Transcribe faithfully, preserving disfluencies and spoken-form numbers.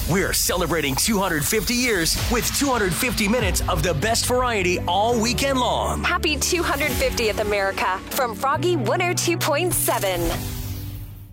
We're celebrating two hundred fifty years with two hundred fifty minutes of the best variety all weekend long. Happy two hundred fiftieth, America, from Froggy one oh two point seven.